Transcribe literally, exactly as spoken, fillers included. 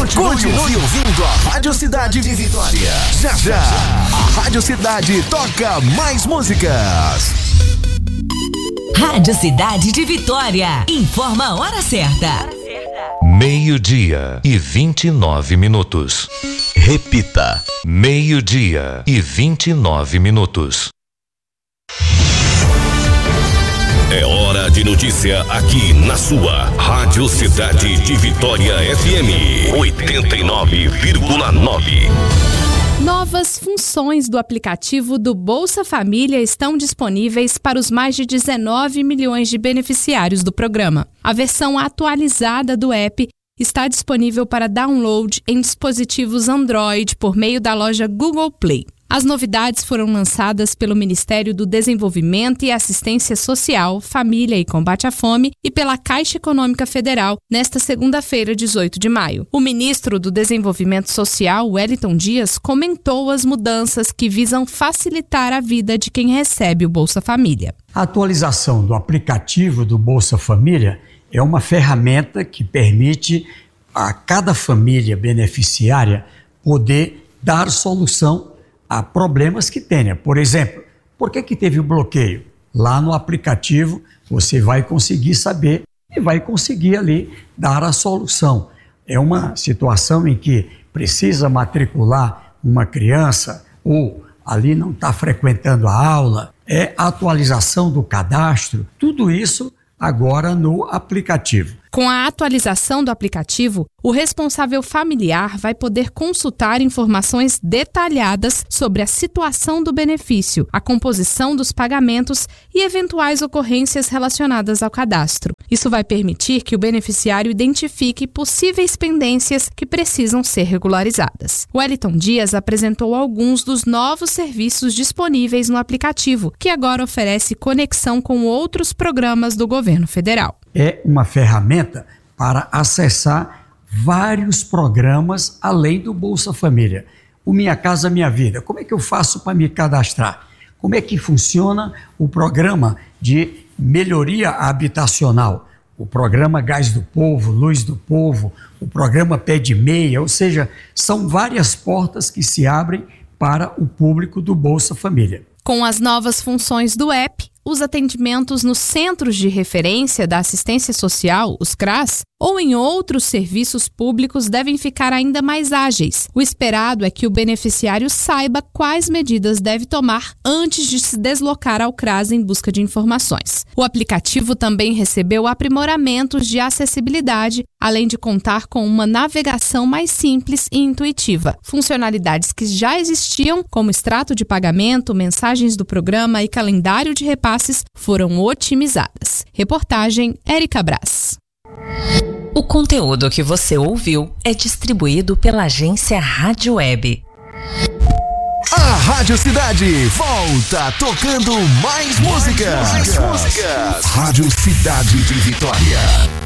Continue, continue ouvindo a Rádio Cidade de Vitória. Já, já, a Rádio Cidade toca mais músicas. Rádio Cidade de Vitória. Informa a hora certa. Meio-dia e vinte e nove minutos. Repita. Meio-dia e vinte e nove minutos. É hora de notícia aqui na sua Rádio Cidade de Vitória F M oitenta e nove vírgula nove. Novas funções do aplicativo do Bolsa Família estão disponíveis para os mais de dezenove milhões de beneficiários do programa. A versão atualizada do app está disponível para download em dispositivos Android por meio da loja Google Play. As novidades foram lançadas pelo Ministério do Desenvolvimento e Assistência Social, Família e Combate à Fome e pela Caixa Econômica Federal nesta segunda-feira, dezoito de maio. O ministro do Desenvolvimento Social, Wellington Dias, comentou as mudanças que visam facilitar a vida de quem recebe o Bolsa Família. A atualização do aplicativo do Bolsa Família é uma ferramenta que permite a cada família beneficiária poder dar solução a problemas que tenha. Por exemplo, por que que teve o bloqueio? Lá no aplicativo você vai conseguir saber e vai conseguir ali dar a solução. É uma situação em que precisa matricular uma criança ou ali não está frequentando a aula, é a atualização do cadastro, tudo isso agora no aplicativo. Com a atualização do aplicativo, o responsável familiar vai poder consultar informações detalhadas sobre a situação do benefício, a composição dos pagamentos e eventuais ocorrências relacionadas ao cadastro. Isso vai permitir que o beneficiário identifique possíveis pendências que precisam ser regularizadas. Wellington Dias apresentou alguns dos novos serviços disponíveis no aplicativo, que agora oferece conexão com outros programas do governo federal. É uma ferramenta para acessar vários programas além do Bolsa Família. O Minha Casa Minha Vida, como é que eu faço para me cadastrar? Como é que funciona o programa de melhoria habitacional? O programa Gás do Povo, Luz do Povo, o programa Pé de Meia, ou seja, são várias portas que se abrem para o público do Bolsa Família. Com as novas funções do app, os atendimentos nos Centros de Referência da Assistência Social, os C R A S, ou em outros serviços públicos devem ficar ainda mais ágeis. O esperado é que o beneficiário saiba quais medidas deve tomar antes de se deslocar ao C R A S em busca de informações. O aplicativo também recebeu aprimoramentos de acessibilidade, além de contar com uma navegação mais simples e intuitiva. Funcionalidades que já existiam, como extrato de pagamento, mensagens do programa e calendário de repasses, foram otimizadas. Reportagem Érica Brás. O conteúdo que você ouviu é distribuído pela agência Rádio Web. A Rádio Cidade volta tocando mais músicas. Mais músicas. Rádio Cidade de Vitória.